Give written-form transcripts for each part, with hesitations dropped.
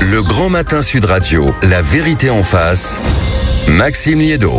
Le Grand Matin Sud Radio, la vérité en face, Maxime Liédot.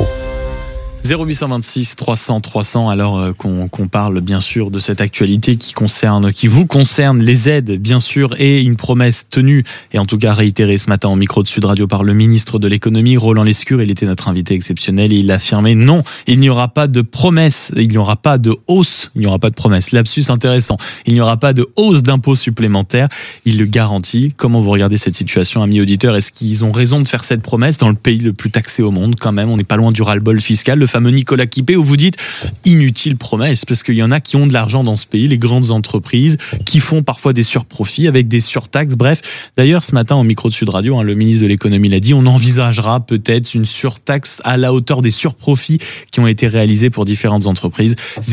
0826 300 300, alors qu'on parle bien sûr de cette actualité qui vous concerne, les aides bien sûr, et une promesse tenue et en tout cas réitérée ce matin au micro de Sud Radio par le ministre de l'économie Roland Lescure. Il était notre invité exceptionnel et il a affirmé non, il n'y aura pas de promesse, il n'y aura pas de hausse, il n'y aura pas de promesse, lapsus intéressant, il n'y aura pas de hausse d'impôts supplémentaires, il le garantit. Comment vous regardez cette situation, amis auditeurs? Est-ce qu'ils ont raison de faire cette promesse dans le pays le plus taxé au monde quand même? On n'est pas loin du ras-le-bol fiscal, le fameux Nicolas Quipé, où vous dites inutile promesse, parce qu'il y en a qui ont de l'argent dans ce pays, les grandes entreprises qui font parfois des surprofits avec des surtaxes, bref. D'ailleurs, ce matin au micro de Sud Radio, le ministre de l'économie l'a dit, on envisagera peut-être une surtaxe à la hauteur des surprofits qui ont été réalisés pour différentes entreprises.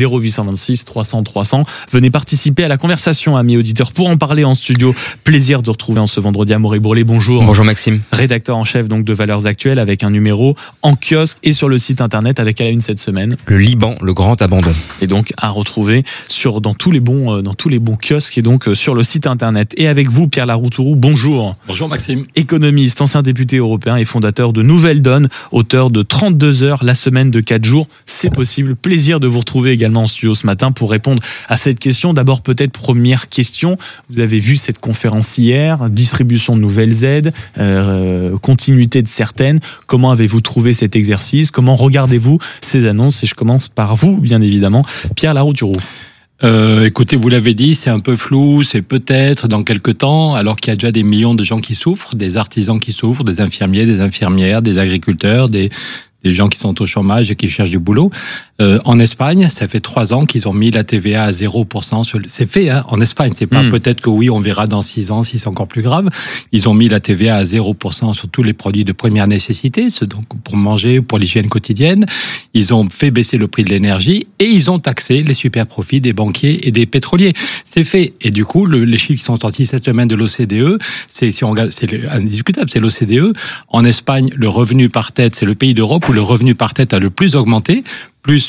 0826 300 300. Venez participer à la conversation, amis auditeurs, pour en parler en studio. Plaisir de retrouver en ce vendredi Amaury Brelet. Bonjour. Bonjour Maxime. Rédacteur en chef donc de Valeurs Actuelles, avec un numéro en kiosque et sur le site internet, avec à la une cette semaine le Liban, le grand abandon. Et donc à retrouver dans tous les bons kiosques et donc sur le site internet. Et avec vous, Pierre Laroutourou, bonjour. Bonjour Maxime. Économiste, ancien député européen et fondateur de Nouvelle Donne, auteur de 32 heures, la semaine de 4 jours. C'est possible. Plaisir de vous retrouver également en studio ce matin pour répondre à cette question. D'abord, peut-être première question. Vous avez vu cette conférence hier, distribution de nouvelles aides, continuité de certaines. Comment avez-vous trouvé cet exercice? Comment regardez-vous ces annonces? Et je commence par vous, bien évidemment, Pierre Laroutourou. Écoutez, vous l'avez dit, c'est un peu flou, c'est peut-être dans quelques temps, alors qu'il y a déjà des millions de gens qui souffrent, des artisans qui souffrent, des infirmiers, des infirmières, des agriculteurs, des gens qui sont au chômage et qui cherchent du boulot. En Espagne, ça fait 3 ans qu'ils ont mis la TVA à 0%. C'est fait, en Espagne. C'est pas peut-être que oui, on verra dans 6 ans si c'est encore plus grave. Ils ont mis la TVA à 0% sur tous les produits de première nécessité, donc pour manger, pour l'hygiène quotidienne. Ils ont fait baisser le prix de l'énergie et ils ont taxé les super profits des banquiers et des pétroliers. C'est fait. Et du coup, les chiffres qui sont sortis cette semaine de l'OCDE, c'est indiscutable, c'est l'OCDE. En Espagne, le revenu par tête, c'est le pays d'Europe où le revenu par tête a le plus augmenté, plus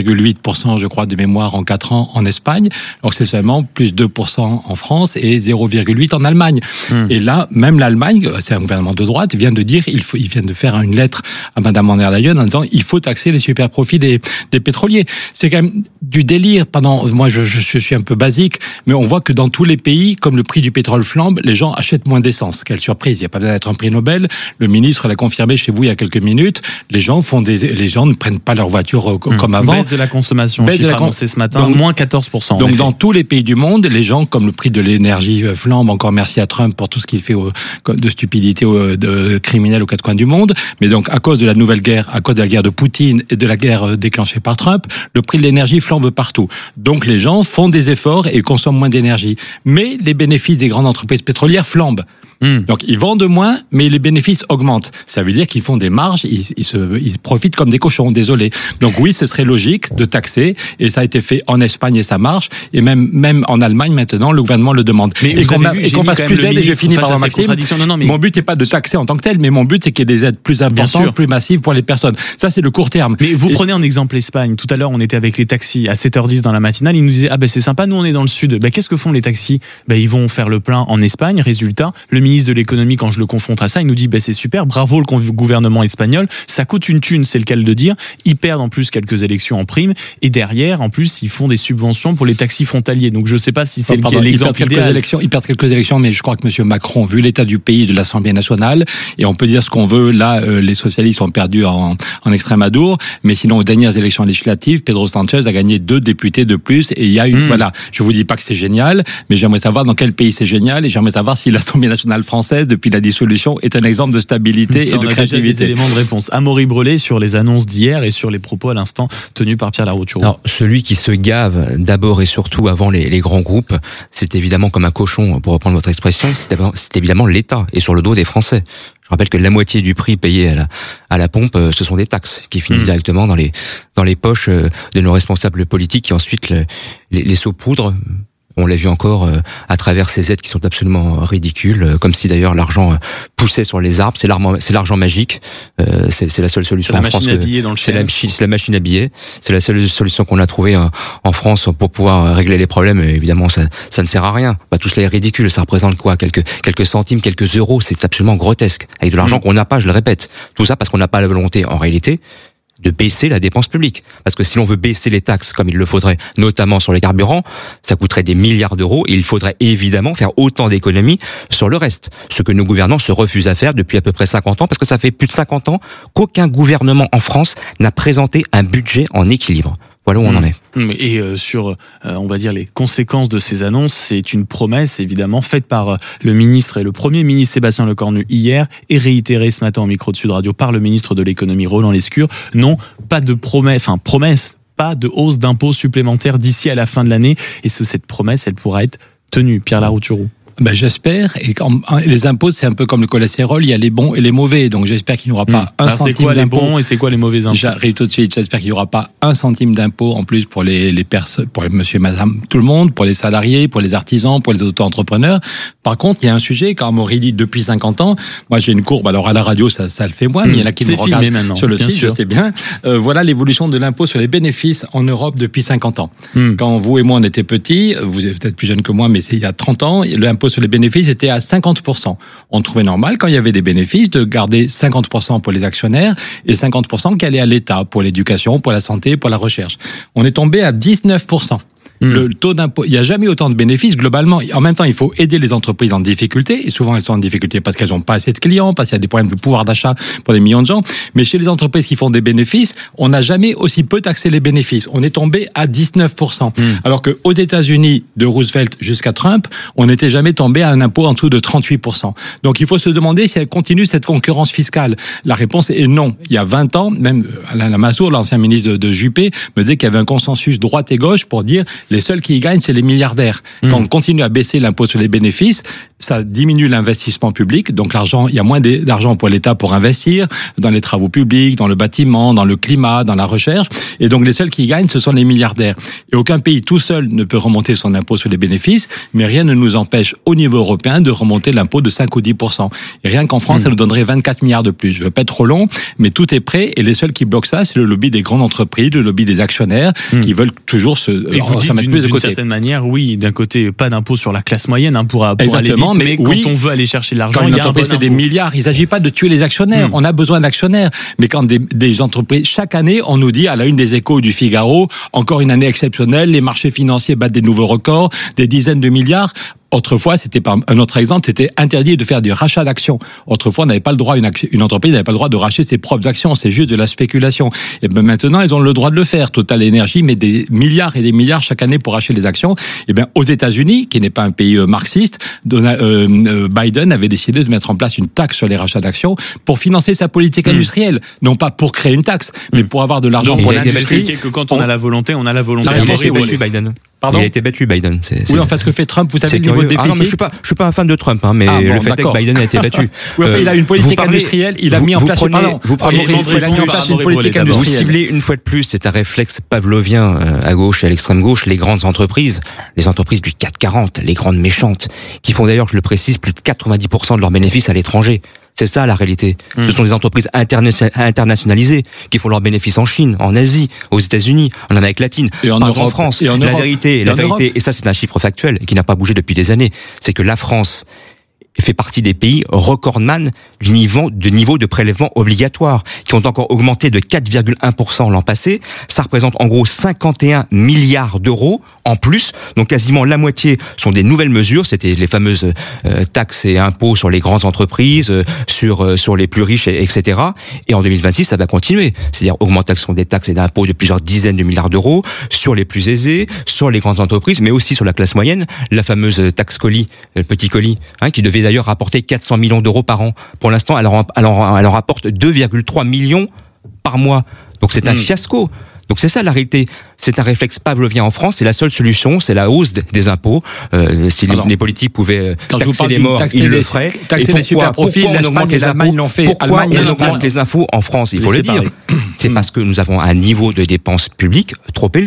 8,8% je crois de mémoire en 4 ans en Espagne, alors c'est seulement plus 2% en France et 0,8% en Allemagne. Et là, même l'Allemagne, c'est un gouvernement de droite, vient de dire, il vient de faire une lettre à Madame von der Leyen en disant il faut taxer les super profits des pétroliers. C'est quand même du délire. Moi je suis un peu basique, mais on voit que dans tous les pays, comme le prix du pétrole flambe, les gens achètent moins d'essence. Quelle surprise, il n'y a pas besoin d'être un prix Nobel. Le ministre l'a confirmé chez vous il y a quelques minutes, les gens ne prennent pas leur voiture comme avant. Baisse de la consommation, chiffre annoncé ce matin, donc, moins 14%. Donc dans tous les pays du monde, les gens, comme le prix de l'énergie flambe, encore merci à Trump pour tout ce qu'il fait de stupidité de criminels aux 4 coins du monde, mais donc à cause de la nouvelle guerre, à cause de la guerre de Poutine et de la guerre déclenchée par Trump, le prix de l'énergie flambe partout. Donc les gens font des efforts et consomment moins d'énergie. Mais les bénéfices des grandes entreprises pétrolières flambent. Donc ils vendent moins, mais les bénéfices augmentent. Ça veut dire qu'ils font des marges, ils profitent comme des cochons, désolé. Donc oui, ce serait logique de taxer, et ça a été fait en Espagne et ça marche, et même en Allemagne maintenant, le gouvernement le demande. Mais et qu'on fasse plus d'aides, et je finis par Maxime. Non, mais... Mon but n'est pas de taxer en tant que tel, mais mon but c'est qu'il y ait des aides plus importantes, plus massives pour les personnes. Ça c'est le court terme. Mais vous prenez un exemple Espagne. Tout à l'heure, on était avec les taxis à 7h10 dans la matinale, ils nous disaient c'est sympa, nous on est dans le sud. Qu'est-ce que font les taxis? Ils vont faire le plein en Espagne. Résultat, le ministre de l'économie, quand je le confronte à ça, il nous dit c'est super, bravo le gouvernement espagnol, ça coûte une thune, c'est le cas de le dire. Ils perdent en plus quelques élections en prime, et derrière, en plus, ils font des subventions pour les taxis frontaliers. Donc je ne sais pas si c'est l'exemple idéal. Ils perdent quelques élections, mais je crois que M. Macron, vu l'état du pays, de l'Assemblée nationale, et on peut dire ce qu'on veut, là, les socialistes ont perdu en Extrémadour, mais sinon, aux dernières élections législatives, Pedro Sanchez a gagné 2 députés de plus, et il y a une, voilà, je vous dis pas que c'est génial, mais j'aimerais savoir dans quel pays c'est génial, et j'aimerais savoir si l'Assemblée nationale française, depuis la dissolution, est un exemple de stabilité et de créativité. Des éléments de réponse. Amaury Brelet sur les annonces d'hier et sur les propos à l'instant tenus par Pierre Laroutourou. Alors, celui qui se gave d'abord et surtout avant les grands groupes, c'est évidemment comme un cochon, pour reprendre votre expression, c'est évidemment l'État et sur le dos des Français. Je rappelle que la moitié du prix payé à la pompe, ce sont des taxes qui finissent directement dans les poches de nos responsables politiques qui ensuite les saupoudrent On l'a vu encore à travers ces aides qui sont absolument ridicules, comme si d'ailleurs l'argent poussait sur les arbres. C'est l'argent magique. C'est la seule solution en France. C'est la machine à billets. C'est la seule solution qu'on a trouvée en France pour pouvoir régler les problèmes. Et évidemment, ça ne sert à rien. Tout cela est ridicule. Ça représente quoi? Quelques centimes, quelques euros. C'est absolument grotesque. Avec de l'argent qu'on n'a pas, je le répète. Tout ça parce qu'on n'a pas la volonté, en réalité, de baisser la dépense publique. Parce que si l'on veut baisser les taxes comme il le faudrait, notamment sur les carburants, ça coûterait des milliards d'euros et il faudrait évidemment faire autant d'économies sur le reste. Ce que nos gouvernants se refusent à faire depuis à peu près 50 ans, parce que ça fait plus de 50 ans qu'aucun gouvernement en France n'a présenté un budget en équilibre. Voilà où on en est. Et sur, on va dire, les conséquences de ces annonces, c'est une promesse évidemment faite par le ministre et le Premier ministre Sébastien Lecornu hier et réitérée ce matin au micro de Sud Radio par le ministre de l'économie Roland Lescure. Non, pas de promesse, pas de hausse d'impôts supplémentaires d'ici à la fin de l'année. Et cette promesse, elle pourra être tenue. Pierre Larouturou. J'espère. Et les impôts, c'est un peu comme le cholestérol, il y a les bons et les mauvais. Donc j'espère qu'il n'y aura pas un centime d'impôt. C'est quoi les bons et c'est quoi les mauvais impôts? J'arrive tout de suite. J'espère qu'il n'y aura pas un centime d'impôt en plus pour les personnes, pour monsieur et madame, tout le monde, pour les salariés, pour les artisans, pour les auto-entrepreneurs. Par contre, il y a un sujet, comme Aurélie dit depuis 50 50 ans. Moi, j'ai une courbe. Alors à la radio, ça le fait moins, mais il y en a qui me regardent sur le site, je sais bien. Voilà l'évolution de l'impôt sur les bénéfices en Europe depuis 50 ans. Quand vous et moi, on était petits, vous êtes peut-être plus jeune que moi, mais c'est il y a 30 ans, l'impôt sur les bénéfices était à 50%. On trouvait normal, quand il y avait des bénéfices, de garder 50% pour les actionnaires et 50% qui allaient à l'État, pour l'éducation, pour la santé, pour la recherche. On est tombé à 19%. Le taux d'impôt, il n'y a jamais autant de bénéfices globalement. En même temps, il faut aider les entreprises en difficulté. Et souvent, elles sont en difficulté parce qu'elles n'ont pas assez de clients, parce qu'il y a des problèmes de pouvoir d'achat pour des millions de gens. Mais chez les entreprises qui font des bénéfices, on n'a jamais aussi peu taxé les bénéfices. On est tombé à 19%. Alors qu'aux États-Unis, de Roosevelt jusqu'à Trump, on n'était jamais tombé à un impôt en dessous de 38%. Donc, il faut se demander si elle continue cette concurrence fiscale. La réponse est non. Il y a 20 ans, même Alain Lamassoure, l'ancien ministre de Juppé, me disait qu'il y avait un consensus droite et gauche pour dire les seuls qui y gagnent, c'est les milliardaires. Quand on continue à baisser l'impôt sur les bénéfices, ça diminue l'investissement public. Donc l'argent, il y a moins d'argent pour l'État pour investir dans les travaux publics, dans le bâtiment, dans le climat, dans la recherche. Et donc les seuls qui y gagnent, ce sont les milliardaires. Et aucun pays tout seul ne peut remonter son impôt sur les bénéfices, mais rien ne nous empêche au niveau européen de remonter l'impôt de 5 ou 10%. Et rien qu'en France, ça nous donnerait 24 milliards de plus. Je ne veux pas être trop long, mais tout est prêt. Et les seuls qui bloquent ça, c'est le lobby des grandes entreprises, le lobby des actionnaires, qui veulent toujours se mettre plus de côté. D'une certaine manière, oui, d'un côté, pas d'impôt sur la classe moyenne pour aller vite, mais oui, quand on veut aller chercher de l'argent, quand il une y a un entreprise fait des milliards, il ne s'agit pas de tuer les actionnaires. On a besoin d'actionnaires. Mais quand des entreprises, chaque année, on nous dit à la une des Échos ou du Figaro, encore une année exceptionnelle, les marchés financiers battent des nouveaux records, des dizaines de milliards. Autrefois, c'était par un autre exemple, c'était interdit de faire du rachat d'actions. Autrefois, on n'avait pas le droit, une entreprise n'avait pas le droit de racheter ses propres actions. C'est juste de la spéculation. Et ben maintenant, ils ont le droit de le faire. Total Energy met des milliards et des milliards chaque année pour racheter les actions. Et ben aux États-Unis, qui n'est pas un pays marxiste, Biden avait décidé de mettre en place une taxe sur les rachats d'actions pour financer sa politique industrielle, non pas pour créer une taxe, mais pour avoir de l'argent pour l'industrie. Que quand on a la volonté, on a la volonté. Il a été battu, Biden. Pardon ? Il a été battu, Biden. Oui, en fait, ce que fait Trump, vous savez le niveau de déficit. Ah non, mais je suis pas un fan de Trump, mais le fait est que Biden a été battu. Oui, enfin, il a une politique industrielle. Il a mis en place. Il a mis en place une politique industrielle. Vous ciblez une fois de plus, c'est un réflexe pavlovien à gauche et à l'extrême gauche, les grandes entreprises, les entreprises du CAC 40, les grandes méchantes, qui font d'ailleurs, je le précise, plus de 90% de leurs bénéfices à l'étranger. C'est ça la réalité. Ce sont des entreprises internationalisées qui font leurs bénéfices en Chine, en Asie, aux États-Unis, en Amérique latine, et en Europe, en France. Et en la Europe. vérité, et ça c'est un chiffre factuel qui n'a pas bougé depuis des années, c'est que la France fait partie des pays recordman du niveau de prélèvement obligatoire, qui ont encore augmenté de 4,1% l'an passé. Ça représente en gros 51 milliards d'euros en plus. Donc quasiment la moitié sont des nouvelles mesures. C'était les fameuses taxes et impôts sur les grandes entreprises, sur les plus riches, etc. Et en 2026, ça va continuer. C'est-à-dire augmentation des taxes et d'impôts de plusieurs dizaines de milliards d'euros sur les plus aisés, sur les grandes entreprises, mais aussi sur la classe moyenne. La fameuse taxe colis, le petit colis, qui devait d'ailleurs rapporter 400 millions d'euros par an. Pour l'instant, elle en rapporte 2,3 millions par mois. Donc c'est un fiasco. Donc c'est ça la réalité. C'est un réflexe pavlovien en France. C'est la seule solution, c'est la hausse des impôts. Si les politiques pouvaient taxer les morts, ils le feraient. Taxer les super profits, l'Espagne et l'Allemagne l'ont fait. Pourquoi on augmente les impôts en France ? Il faut le dire. C'est parce que nous avons un niveau de dépenses publiques trop élevé.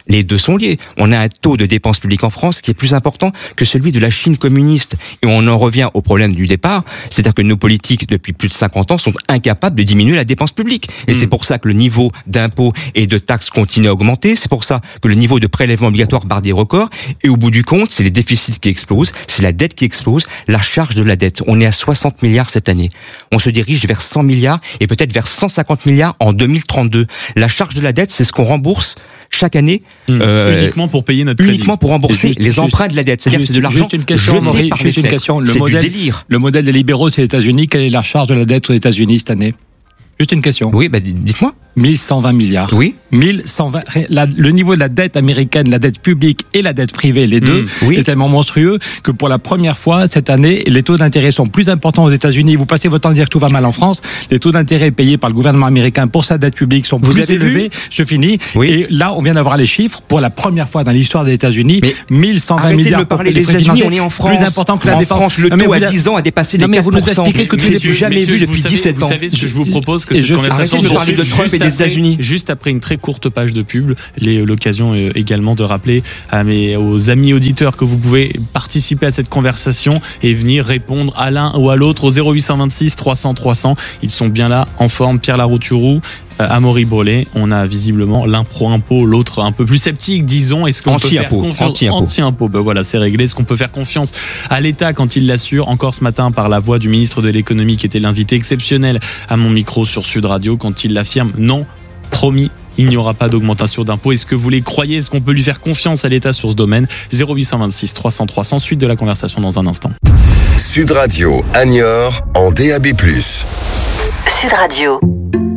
Les deux sont liés. On a un taux de dépenses publiques en France qui est plus important que celui de la Chine communiste. Et on en revient au problème du départ, c'est-à-dire que nos politiques, depuis plus de 50 ans, sont incapables de diminuer la dépense publique. Et c'est pour ça que le niveau d'impôts et de taxes continue à augmenter. C'est pour ça que le niveau de prélèvement obligatoire bat des records. Et au bout du compte, c'est les déficits qui explosent, c'est la dette qui explose, la charge de la dette. On est à 60 milliards cette année. On se dirige vers 100 milliards et peut-être vers 150 milliards en 2032. La charge de la dette, c'est ce qu'on rembourse chaque année, uniquement pour payer notre crédit. Uniquement pour rembourser les emprunts de la dette. C'est-à-dire que c'est de l'argent jeté par les fenêtres. C'est du délire. Le modèle des libéraux, c'est les États-Unis. Quelle est la charge de la dette aux États-Unis cette année? Juste une question. Oui, dites-moi. 1120 milliards. Oui. 1120. Le niveau de la dette américaine, la dette publique et la dette privée, les deux, est tellement monstrueux que pour la première fois cette année, les taux d'intérêt sont plus importants aux États-Unis. Vous passez votre temps à dire que tout va mal en France. Les taux d'intérêt payés par le gouvernement américain pour sa dette publique sont plus élevés. Je finis. Oui. Et là, on vient d'avoir les chiffres pour la première fois dans l'histoire des États-Unis. 1120 milliards. De me parler des États-Unis, on est en France. Plus important que la défense. En France, le taux à 10 ans a dépassé les 4%. Vous nous expliquez que c'est jamais vu depuis 17 ans. Vous savez ce que je vous propose, que cette conversation de parler de Trump et des États-Unis. Juste après une très courte page de pub, l'occasion également de rappeler aux amis auditeurs que vous pouvez participer à cette conversation et venir répondre à l'un ou à l'autre au 0826 300 300. Ils sont bien là, en forme. Pierre Larouturou, Amaury Brelet. On a visiblement l'un pro-impôt, l'autre un peu plus sceptique, disons. Est-ce qu'on peut faire confiance anti-impôt? Ben voilà, c'est réglé. Est-ce qu'on peut faire confiance à l'État quand il l'assure? Encore ce matin, par la voix du ministre de l'économie, qui était l'invité exceptionnel à mon micro sur Sud Radio, quand il l'affirme, non, promis, il n'y aura pas d'augmentation d'impôts. Est-ce que vous les croyez? Est-ce qu'on peut lui faire confiance à l'État sur ce domaine? 0826 300 300, suite de la conversation dans un instant. Sud Radio, à Niort, en DAB+. Sud Radio.